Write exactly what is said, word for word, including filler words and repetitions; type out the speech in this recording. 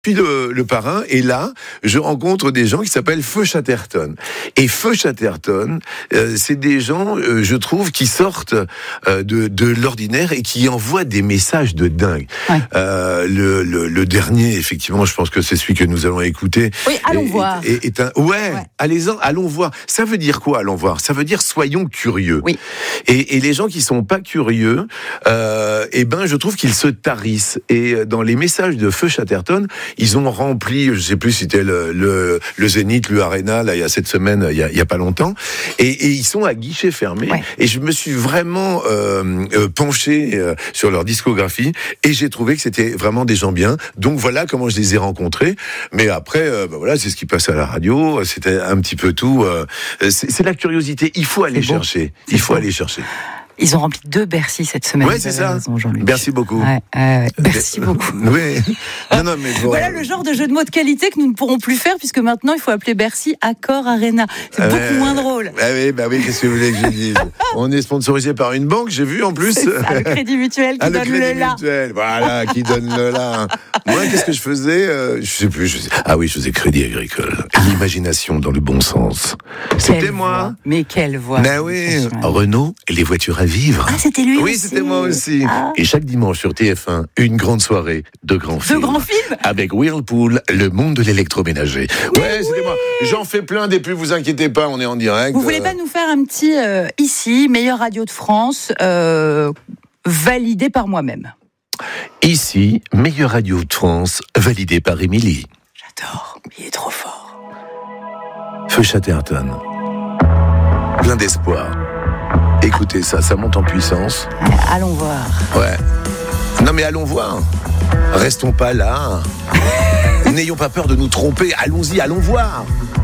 Puis le, le parrain, et là, je rencontre des gens qui s'appellent Feu Chatterton. Et Feu Chatterton, euh, c'est des gens, euh, je trouve, qui sortent euh, de, de l'ordinaire et qui envoient des messages de dingue. Ouais. Euh, le, le, le dernier, effectivement, je pense que c'est celui que nous allons écouter. Oui, allons est, voir. Est, est un, ouais, ouais. allez-en, allons voir. Ça veut dire quoi, allons voir? Ça veut dire soyons curieux. Oui. Et, et les gens qui sont pas curieux, euh, eh ben, je trouve qu'ils se tarissent. Et dans les messages de Feu Chatterton, ils ont rempli, je sais plus si c'était le, le, le Zénith, le Arena, là, il y a cette semaine, il y a, il y a pas longtemps, et, et ils sont à guichet fermé. Ouais. Et je me suis vraiment euh, euh, penché euh, sur leur discographie, et j'ai trouvé que c'était vraiment des gens bien. Donc voilà comment je les ai rencontrés. Mais après, euh, bah voilà, c'est ce qui passe à la radio. C'était un petit peu tout. Euh, c'est, c'est la curiosité. Il faut aller c'est chercher. Bon. Il faut bon. aller chercher. Ils ont rempli deux Bercy cette semaine. Oui, c'est ça. Raison, merci beaucoup. Ouais, euh, merci euh, beaucoup. Oui. Non, non, mais bon, voilà le genre de jeu de mots de qualité que nous ne pourrons plus faire puisque maintenant il faut appeler Bercy Accor Arena. C'est euh, beaucoup moins drôle. Bah oui, bah oui, qu'est-ce que vous voulez que je dise? On est sponsorisé par une banque, j'ai vu en plus. C'est ça, le Crédit Mutuel qui ah, donne le, le là. Mutuel, voilà, qui donne le là. Moi, qu'est-ce que je faisais? euh, Je sais plus. Je sais... Ah oui, je faisais Crédit Agricole. L'imagination dans le bon sens. C'était quelle moi. Voix. Mais quelle voix. Bah oui. Renault et les voitures à vivre. Ah, c'était lui Oui, aussi. c'était moi aussi. Ah. Et chaque dimanche sur T F un, une grande soirée de grands films. De grands films avec Whirlpool, le monde de l'électroménager. Mais ouais, oui. c'était moi. J'en fais plein des pubs, vous inquiétez pas, on est en direct. Vous voulez pas nous faire un petit euh, ici, meilleure radio de France, euh, validé par moi-même? Ici, meilleure radio de France, validé par Émilie. J'adore, il est trop fort. Feu Chatterton. Plein d'espoir. Écoutez ça, ça monte en puissance. Allons voir. Ouais. Non mais allons voir. Restons pas là. N'ayons pas peur de nous tromper. Allons-y, allons voir.